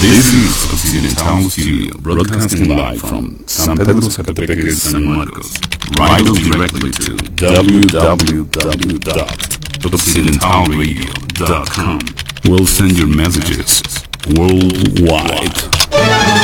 This is Occidental Studio, broadcasting live from San Pedro Zacatepec, San Marcos. Write us directly to www.occidentalradio.com. We'll send your messages worldwide.